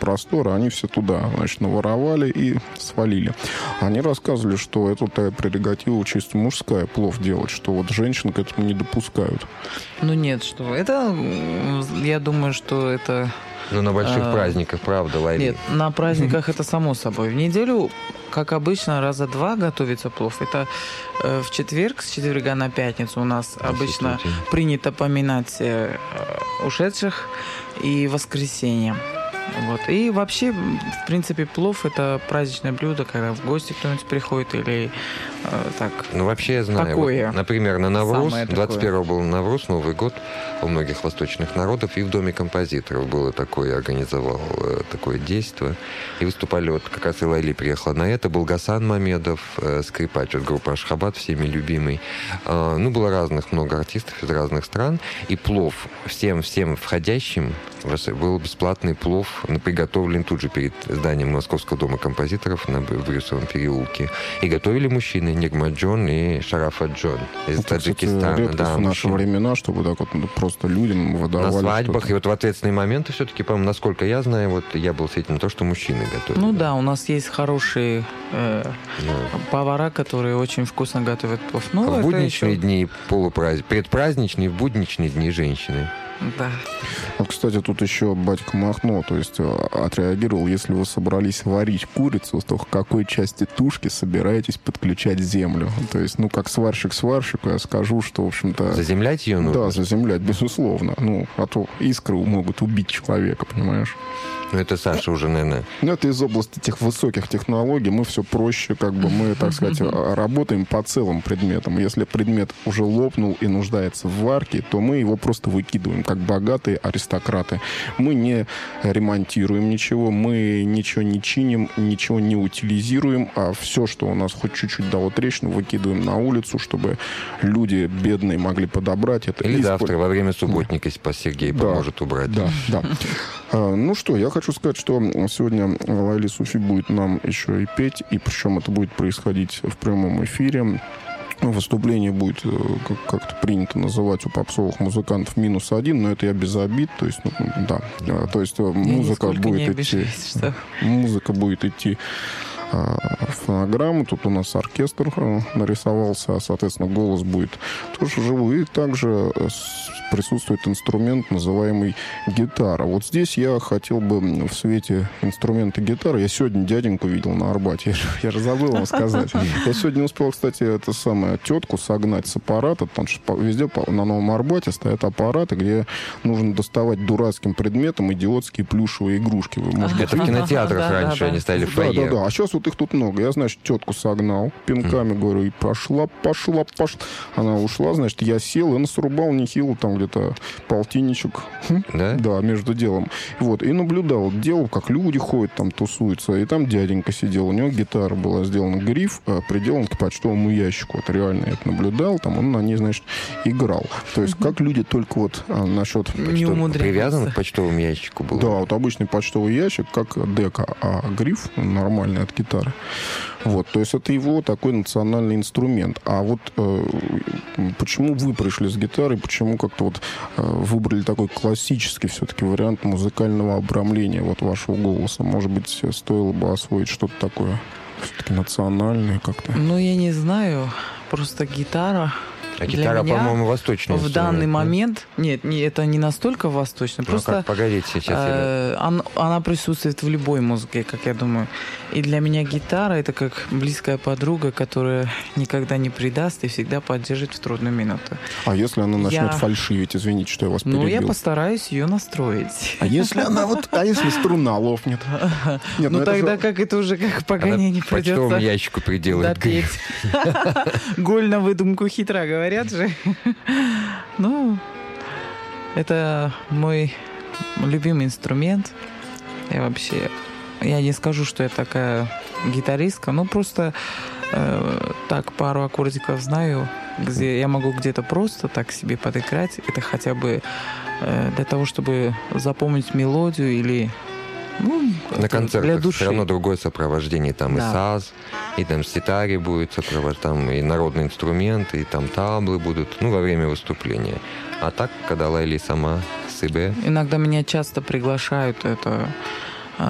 простора, они все туда, значит, наворовали и свалили. Они рассказывали, что это такая прерогатива чисто мужская, плов делать, что вот женщин к этому не допускают. Ну нет, что это, я думаю, что это... Ну, на больших праздниках, правда, Лайли? Нет, на праздниках это само собой. В неделю, как обычно, раза два готовится плов. Это в четверг, с четверга на пятницу у нас обычно принято поминать ушедших, и воскресенье. Вот. И вообще, в принципе, плов – это праздничное блюдо, когда в гости кто-нибудь приходит или так. Ну, вообще, я знаю. Вот, например, на Навруз, 21-го был Навруз, Новый год у многих восточных народов, и в Доме композиторов было такое, организовал такое действие. И выступали, вот как раз и Лайли приехала на это, был Гасан Мамедов, скрипач от группы Ашхабад, всеми любимый. Ну, было много артистов из разных стран, и плов всем входящим был бесплатный плов, приготовлен тут же перед зданием Московского дома композиторов в Брюсовом переулке. И готовили мужчины Нигмаджон и Шарафаджон из Таджикистана. Это, кстати, в наши времена, чтобы так вот просто людям выдавали. На свадьбах что-то. И вот в ответственные моменты все-таки, по-моему, насколько я знаю, вот я был свидетелем того, что мужчины готовят. Ну да, у нас есть хорошие повара, которые очень вкусно готовят плов. Ну, в будничные дни, предпраздничные, в будничные дни женщины. Да. Вот, кстати, тут еще батька Махно, то есть отреагировал, если вы собрались варить курицу, то к какой части тушки собираетесь подключать землю? То есть, ну, как сварщик сварщику, я скажу, что, в общем-то... Заземлять ее нужно? Да, заземлять, безусловно. Ну, а то искры могут убить человека, понимаешь? Ну, это Саша уже, наверное... Ну, это из области тех высоких технологий. Мы все проще, как бы мы, так сказать, работаем по целым предметам. Если предмет уже лопнул и нуждается в варке, то мы его просто выкидываем, как богатые аристократы. Мы не ремонтируем ничего, мы ничего не чиним, ничего не утилизируем, а все, что у нас хоть чуть-чуть дало трещину, выкидываем на улицу, чтобы люди бедные могли подобрать это. Или завтра во время субботника, если пас Сергей поможет убрать. Да, да. Ну что, я хочу сказать, что сегодня Лайли Суфи будет нам еще и петь, и причем это будет происходить в прямом эфире. Выступление будет, как-то принято называть у попсовых музыкантов, -1, но это я без обид, то есть, ну, да, то есть музыка будет идти в фонограмму. Тут у нас оркестр нарисовался, соответственно, голос будет тоже живой. И также присутствует инструмент, называемый гитара. Вот здесь я хотел бы в свете инструмента гитары... Я сегодня дяденьку видел на Арбате. Я же забыл вам сказать. Я сегодня успел, кстати, тетку согнать с аппарата, потому что везде на Новом Арбате стоят аппараты, где нужно доставать дурацким предметом идиотские плюшевые игрушки. Это в кинотеатрах раньше они стояли в фойе. Да. А сейчас вот их тут много. Я, значит, тетку согнал, пинками, говорю, и пошла. Она ушла, значит, я сел и насрубал нехило, там где-то полтинничек. Да? Да, между делом. Вот, и наблюдал, делал, как люди ходят, там тусуются. И там дяденька сидел, у него гитара была сделана, гриф приделан к почтовому ящику. Вот реально я это наблюдал, там он на ней, значит, играл. То есть, как люди только вот насчет... Не умудряются. Привязан к почтовому ящику был? Да, вот обычный почтовый ящик, как дека, а гриф нормальный от гитары. Вот, то есть это его такой национальный инструмент. А вот почему вы пришли с гитарой, почему как-то вот выбрали такой классический все-таки вариант музыкального обрамления вот вашего голоса? Может быть, стоило бы освоить что-то такое все-таки национальное как-то? Ну, я не знаю. Просто гитара... А гитара, по-моему, восточная. В данный момент... Нет, это не настолько восточно. Просто как, погодите, сейчас. Она присутствует в любой музыке, как я думаю. И для меня гитара — это как близкая подруга, которая никогда не предаст и всегда поддержит в трудную минуту. А если она начнет фальшивить? Извините, что я вас перебил. Ну, я постараюсь ее настроить. А если она если струна лопнет? Нет, ну тогда как это уже как Паганини придется... Почтовому ящику приделает. Голь на выдумку хитра, говорят же. Ну, это мой любимый инструмент. Я не скажу, что я такая гитаристка, но просто так пару аккордиков знаю, где я могу где-то просто так себе подыграть. Это хотя бы для того, чтобы запомнить мелодию или... на концертах все равно другое сопровождение. Там и саз, и там ситари будет сопровождать, там и народные инструменты, и там таблы будут, во время выступления. А так, когда Лайли сама себе... Иногда меня часто приглашают